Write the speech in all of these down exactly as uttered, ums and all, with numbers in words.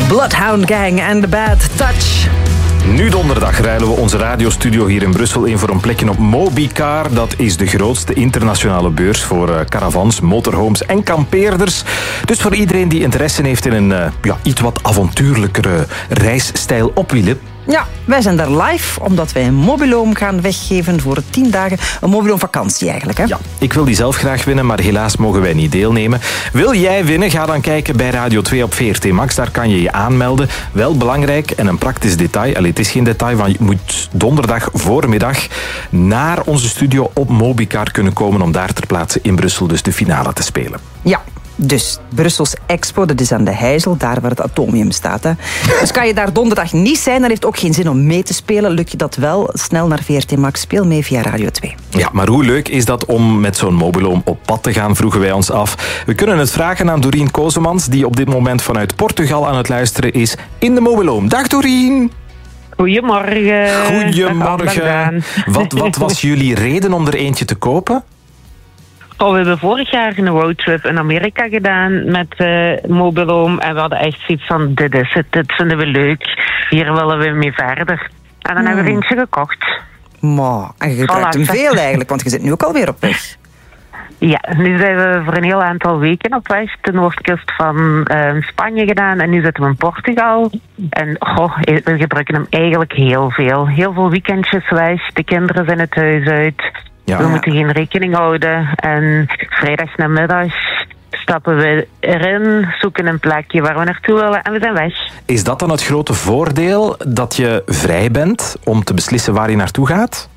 Bloodhound Gang en The Bad Touch. Nu donderdag ruilen we onze radiostudio hier in Brussel in voor een plekje op Mobicar. Dat is de grootste internationale beurs voor caravans, motorhomes en kampeerders. Dus voor iedereen die interesse heeft in een ja, iets wat avontuurlijkere reisstijl op wielen. Ja, wij zijn daar live, omdat wij een mobiloom gaan weggeven voor tien dagen. Een mobiloom vakantie eigenlijk, hè? Ja, ik wil die zelf graag winnen, maar helaas mogen wij niet deelnemen. Wil jij winnen? Ga dan kijken bij Radio twee op V R T Max. Daar kan je je aanmelden. Wel belangrijk en een praktisch detail. Allee, het is geen detail, want je moet donderdag voormiddag naar onze studio op Mobicar kunnen komen om daar ter plaatse in Brussel dus de finale te spelen. Ja. Dus Brussels Expo, dat is aan de Heijzel, daar waar het Atomium staat. Hè. Dus kan je daar donderdag niet zijn, dan heeft het ook geen zin om mee te spelen. Lukt je dat wel, snel naar V R T Max, speel mee via Radio twee. Ja, maar hoe leuk is dat om met zo'n mobiloom op pad te gaan, vroegen wij ons af. We kunnen het vragen aan Doreen Kozemans, die op dit moment vanuit Portugal aan het luisteren is in de mobiloom. Dag Doreen! Goedemorgen. Goedemorgen. Wat, wat was jullie reden om er eentje te kopen? Oh, we hebben vorig jaar een roadtrip in Amerika gedaan met uh, mobiloom. En we hadden echt zoiets van, dit is het, dit vinden we leuk. Hier willen we mee verder. En dan hmm. hebben we er eentje gekocht. Maar, en je gebruikt hem veel eigenlijk, want je zit nu ook alweer op weg. Ja, nu zijn we voor een heel aantal weken op weg. De noordkust van uh, Spanje gedaan en nu zitten we in Portugal. En goh, we gebruiken hem eigenlijk heel veel. Heel veel weekendjes weg. De kinderen zijn het huis uit. Ja, we ja. moeten geen rekening houden. En vrijdagsnamiddag stappen we erin, zoeken een plekje waar we naartoe willen en we zijn weg. Is dat dan het grote voordeel, dat je vrij bent om te beslissen waar je naartoe gaat?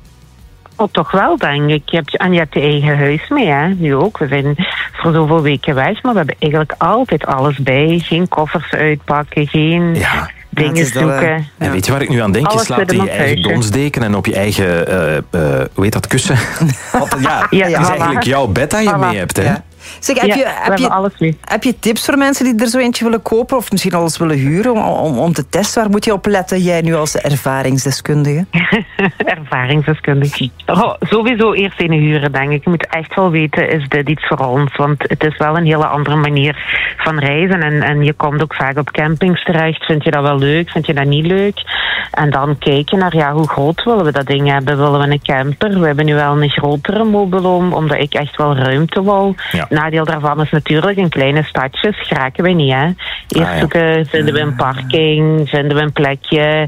Oh, toch wel, denk ik. Je hebt, en je hebt je eigen huis mee, hè? Nu ook. We zijn voor zoveel weken weg, maar we hebben eigenlijk altijd alles bij. Geen koffers uitpakken, geen... Ja. Dingen zoeken. En ja. weet je waar ik nu aan denk? Je slaapt in je eigen donsdeken en op je eigen, uh, uh, hoe heet dat, kussen? ja, ja, ja, het is eigenlijk jouw bed dat je voilà. mee hebt, hè? Ja. Zeg, heb, ja, je, heb, je, alles mee. heb je tips voor mensen die er zo eentje willen kopen of misschien alles willen huren om, om, om te testen? Waar moet je op letten, jij nu als ervaringsdeskundige? ervaringsdeskundige. Oh, sowieso eerst een huren, denk ik. Je moet echt wel weten, is dit iets voor ons? Want het is wel een hele andere manier van reizen. En, en je komt ook vaak op campings terecht. Vind je dat wel leuk? Vind je dat niet leuk? En dan kijken naar, ja, hoe groot willen we dat ding hebben? Willen we een camper? We hebben nu wel een grotere mobiloom, omdat ik echt wel ruimte wil. Ja. Nadeel daarvan is natuurlijk, in kleine stadjes geraken wij niet, hè. Eerst ah, ja. zoeken, vinden we een parking, vinden we een plekje,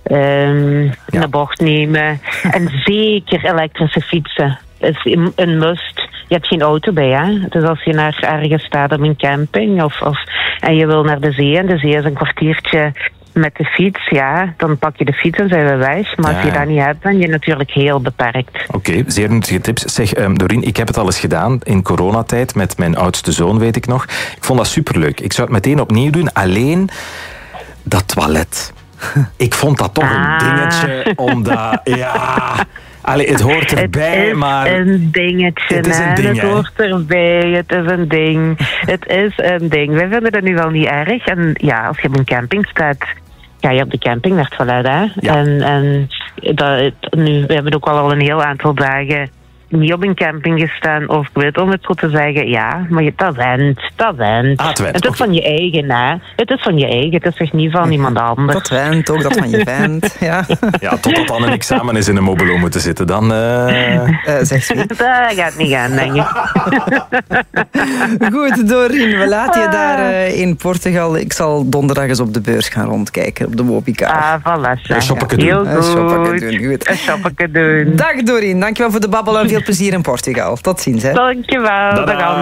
um, ja. een bocht nemen. En zeker elektrische fietsen is een must. Je hebt geen auto bij, hè. Dus als je naar ergens staat op een camping of, of, en je wil naar de zee, en de zee is een kwartiertje met de fiets, ja, dan pak je de fiets en zijn we weg. Maar ja. als je dat niet hebt, dan ben je natuurlijk heel beperkt. Oké, okay, zeer nuttige tips. Zeg, um, Doreen, ik heb het al eens gedaan in coronatijd met mijn oudste zoon, weet ik nog. Ik vond dat superleuk. Ik zou het meteen opnieuw doen, alleen dat toilet. Ik vond dat toch ah. een dingetje, omdat, ja... Allee, het hoort erbij, het is maar... een dingetje, het is een ding, het hoort erbij, het is een ding. Het is een ding. Wij vinden dat nu wel niet erg. En ja, als je op een camping staat, ga je op de camping naar het toilet, hè. Ja. En, en dat, nu, we hebben ook al een heel aantal dagen niet op een camping gestaan, of ik weet om het zo te zeggen, ja, maar je, dat went, dat went. Ah, het went. Het is okay. van je eigen, hè. Het is van je eigen, het is echt niet van iemand anders. Dat went, ook dat van je vent, ja. Ja, totdat dan een examen is in een mobiloom moeten zitten, dan... Uh... Uh, zeg ze. Dat gaat niet gaan, denk ik. Goed, Doreen, we laten je daar uh, in Portugal. Ik zal donderdag eens op de beurs gaan rondkijken, op de Mobicar. Ah, voilà. Een shoppeke doen. Heel goed. Een shoppeke doen, goed. Een shoppeke doen. Dag Doreen, dankjewel voor de babbel en veel plezier in Portugal. Tot ziens, hè. Dankjewel. Dag.